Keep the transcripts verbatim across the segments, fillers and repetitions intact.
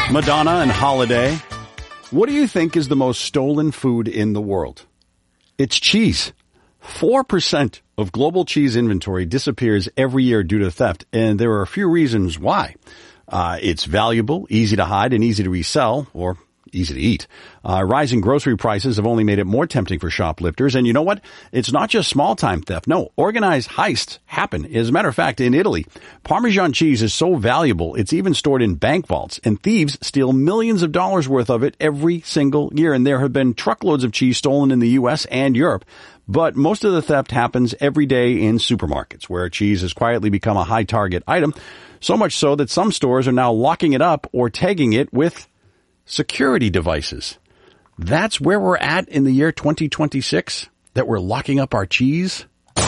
Madonna and Holiday. What do you think is the most stolen food in the world? It's cheese. four percent of global cheese inventory disappears every year due to theft, and there are a few reasons why. Uh, it's valuable, easy to hide, and easy to resell, or easy to eat. Uh, rising grocery prices have only made it more tempting for shoplifters. And you know what? It's not just small-time theft. No, organized heists happen. As a matter of fact, in Italy, Parmesan cheese is so valuable, it's even stored in bank vaults. And thieves steal millions of dollars worth of it every single year. And there have been truckloads of cheese stolen in the U S and Europe. But most of the theft happens every day in supermarkets, where cheese has quietly become a high-target item. So much so that some stores are now locking it up or tagging it with security devices. That's where we're at in the year twenty twenty-six, that we're locking up our cheese.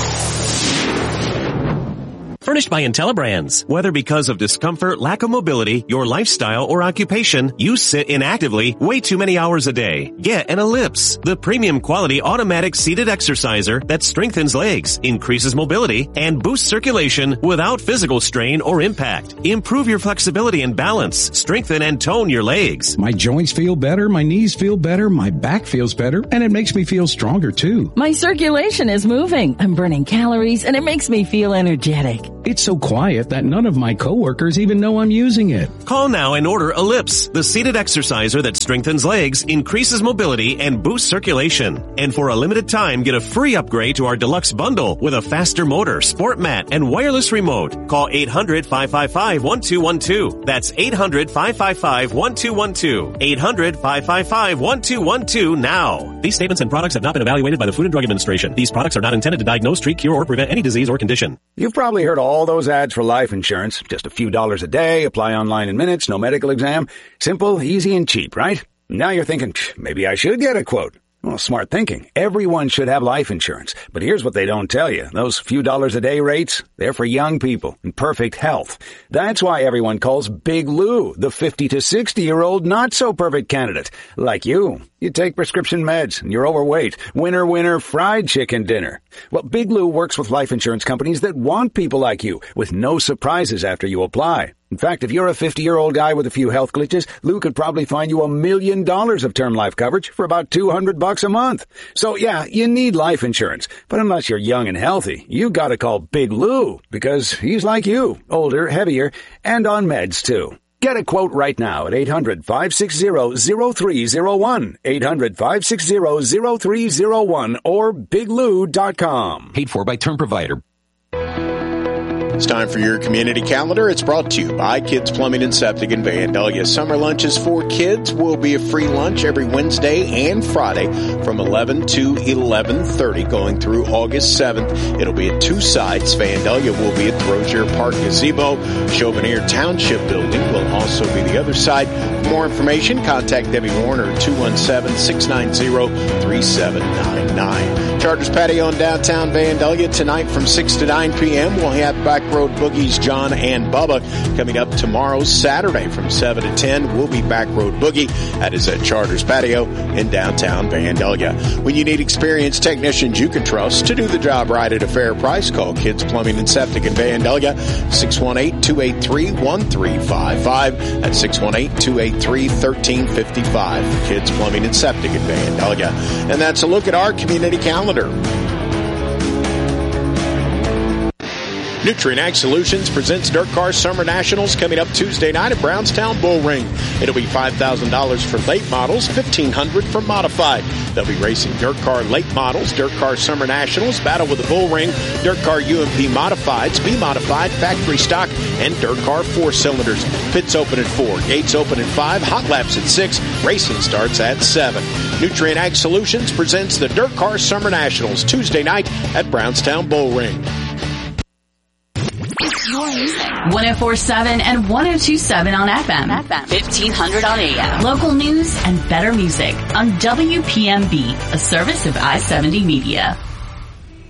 Furnished by IntelliBrands. Whether because of discomfort, lack of mobility, your lifestyle, or occupation, you sit inactively way too many hours a day. Get an Ellipse, the premium quality automatic seated exerciser that strengthens legs, increases mobility, and boosts circulation without physical strain or impact. Improve your flexibility and balance. Strengthen and tone your legs. My joints feel better, my knees feel better, my back feels better, and it makes me feel stronger too. My circulation is moving. I'm burning calories, and it makes me feel energetic. It's so quiet that none of my coworkers even know I'm using it. Call now and order Ellipse, the seated exerciser that strengthens legs, increases mobility, and boosts circulation. And for a limited time, get a free upgrade to our deluxe bundle with a faster motor, sport mat, and wireless remote. Call eight hundred, five five five, one two one two. That's eight hundred, five five five, one two one two. eight hundred, five five five, one two one two now. These statements and products have not been evaluated by the Food and Drug Administration. These products are not intended to diagnose, treat, cure, or prevent any disease or condition. You've probably heard all those ads for life insurance. Just a few dollars a day, apply online in minutes, no medical exam. Simple, easy, and cheap, right? Now you're thinking, maybe I should get a quote. Well, smart thinking. Everyone should have life insurance. But here's what they don't tell you. Those few dollars a day rates, they're for young people in perfect health. That's why everyone calls Big Lou the fifty to sixty-year-old not-so-perfect candidate. Like you. You take prescription meds, and you're overweight. Winner, winner, fried chicken dinner. Well, Big Lou works with life insurance companies that want people like you, with no surprises after you apply. In fact, if you're a fifty-year-old guy with a few health glitches, Lou could probably find you a million dollars of term life coverage for about two hundred bucks a month. So yeah, you need life insurance. But unless you're young and healthy, you gotta call Big Lou, because he's like you, older, heavier, and on meds too. Get a quote right now at eight hundred, five six zero, zero three zero one, eight hundred, five six zero, zero three zero one, or big lou dot com. Paid for by Term Provider. It's time for your community calendar. It's brought to you by Kids Plumbing and Septic in Vandalia. Summer lunches for kids will be a free lunch every Wednesday and Friday from eleven to eleven thirty going through August seventh. It'll be at two sites. Vandalia will be at Rozier Park Gazebo. Chauvenier Township Building will also be the other side. For more information, contact Debbie Warner at two one seven, six nine zero, three seven nine nine. Charters Patio in downtown Vandalia tonight from six to nine p.m. We'll have Back Road Boogies, John and Bubba. Coming up tomorrow, Saturday from seven to ten, we'll be Back Road Boogie. That is at Charters Patio in downtown Vandalia. When you need experienced technicians you can trust to do the job right at a fair price, call Kids Plumbing and Septic in Vandalia, six one eight, two eight three, one three five five. That's six one eight, two eight three, one three five five for Kids Plumbing and Septic in Vandalia. And that's a look at our community calendar. Nutrien Ag Solutions presents Dirt Car Summer Nationals coming up Tuesday night at Brownstown Bull Ring. It'll be five thousand dollars for late models, fifteen hundred dollars for modified. They'll be racing Dirt Car late models, Dirt Car Summer Nationals, Battle with the Bull Ring, Dirt Car U M P Modifieds, B Modified, Factory Stock, and Dirt Car four cylinders. Pits open at four, gates open at five, hot laps at six, racing starts at seven. Nutrien Ag Solutions presents the Dirt Car Summer Nationals Tuesday night at Brownstown Bull Ring. one oh four point seven and one oh two point seven on F M. F M. fifteen hundred on A M. Local news and better music on W P M B, a service of I seventy Media.